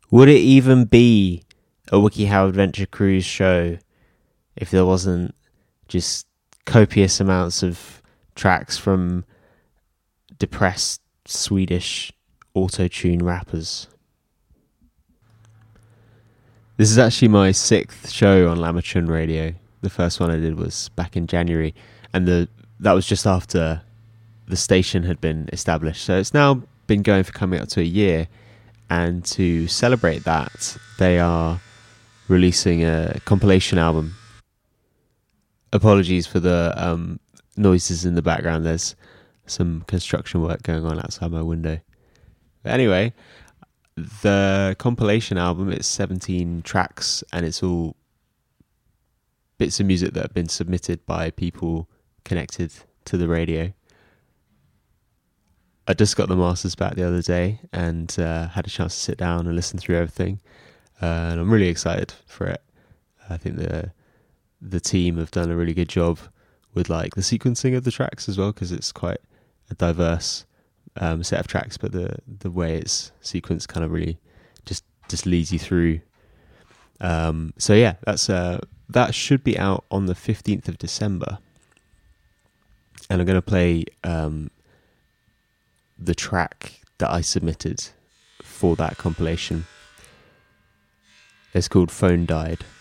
Would it even be a WikiHow Adventure Cruise show if there wasn't just copious amounts of tracks from depressed Swedish auto-tune rappers? This is actually my 6th show on Lamachun Radio. The first one I did was back in January, and that was just after the station had been established. So it's now been going for coming up to a year, and to celebrate that, they are releasing a compilation album. Apologies for the noises in the background. There's some construction work going on outside my window. But anyway, the compilation album, it's 17 tracks, and it's all bits of music that have been submitted by people connected to the radio. I just got the masters back the other day and had a chance to sit down and listen through everything, and I'm really excited for it. I think the team have done a really good job with like the sequencing of the tracks as well, because it's quite a diverse set of tracks, but the way it's sequenced kind of really just leads you through. So yeah, that should be out on the 15th of December, and I'm going to play the track that I submitted for that compilation. It's called Phone Died.